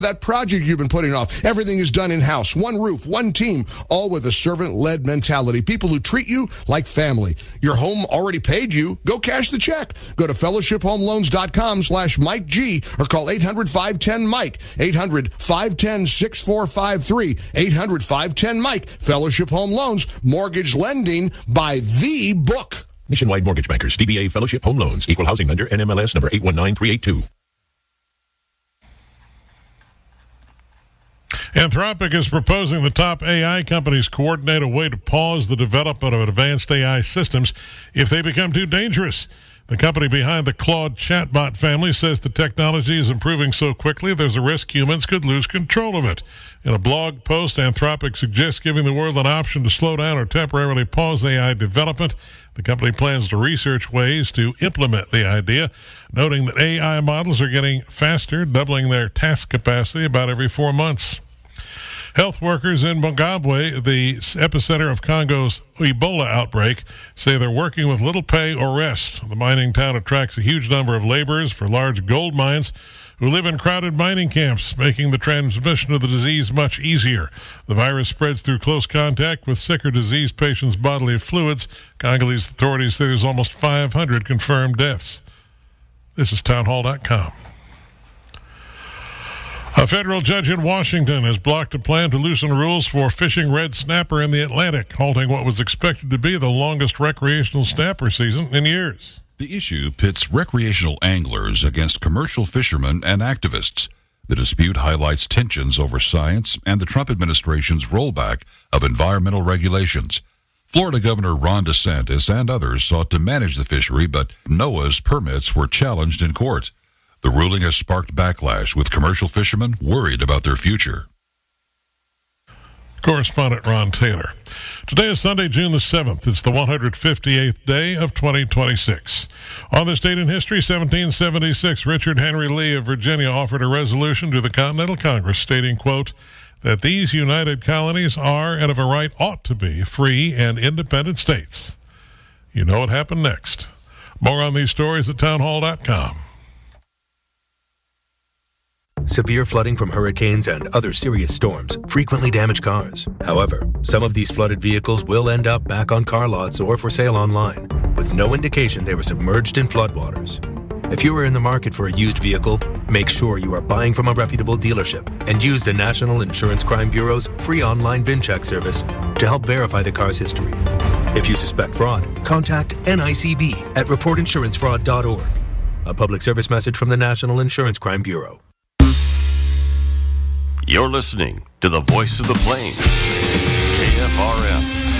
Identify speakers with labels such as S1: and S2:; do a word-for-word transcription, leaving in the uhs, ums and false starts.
S1: that project you've been putting off. Everything is done in-house. One roof, one team, all with a servant-led mentality. People who treat you like family. Your home already paid you. Go cash the check. Go to fellowship home loans dot com slash Mike G or call eight hundred, five one zero, Mike. eight hundred, five one zero, six four five three. eight hundred, five one zero, Mike. Fellowship Home Loans. Mortgage lending by the book.
S2: Nationwide Mortgage Bankers, D B A Fellowship Home Loans, Equal Housing Lender, N M L S number eight one nine three eight two.
S3: Anthropic is proposing the top A I companies coordinate a way to pause the development of advanced A I systems if they become too dangerous. The company behind the Claude chatbot family says the technology is improving so quickly there's a risk humans could lose control of it. In a blog post, Anthropic suggests giving the world an option to slow down or temporarily pause A I development. The company plans to research ways to implement the idea, noting that A I models are getting faster, doubling their task capacity about every four months. Health workers in Mongabwe, the epicenter of Congo's Ebola outbreak, say they're working with little pay or rest. The mining town attracts a huge number of laborers for large gold mines who live in crowded mining camps, making the transmission of the disease much easier. The virus spreads through close contact with sick or diseased patients' bodily fluids. Congolese authorities say there's almost five hundred confirmed deaths. This is townhall dot com. A federal judge in Washington has blocked a plan to loosen rules for fishing red snapper in the Atlantic, halting what was expected to be the longest recreational snapper season in years.
S4: The issue pits recreational anglers against commercial fishermen and activists. The dispute highlights tensions over science and the Trump administration's rollback of environmental regulations. Florida Governor Ron DeSantis and others sought to manage the fishery, but NOAA's permits were challenged in court. The ruling has sparked backlash, with commercial fishermen worried about their future.
S3: Correspondent Ron Taylor. Today is Sunday, June the seventh. It's the one hundred fifty-eighth day of twenty twenty-six. On this date in history, seventeen seventy-six, Richard Henry Lee of Virginia offered a resolution to the Continental Congress stating, quote, that these united colonies are and of a right ought to be free and independent states. You know what happened next. More on these stories at townhall dot com.
S5: Severe flooding from hurricanes and other serious storms frequently damage cars. However, some of these flooded vehicles will end up back on car lots or for sale online, with no indication they were submerged in floodwaters. If you are in the market for a used vehicle, make sure you are buying from a reputable dealership and use the National Insurance Crime Bureau's free online VinCheck service to help verify the car's history. If you suspect fraud, contact N I C B at report insurance fraud dot org. A public service message from the National Insurance Crime Bureau.
S6: You're listening to the Voice of the Plains, K F R F.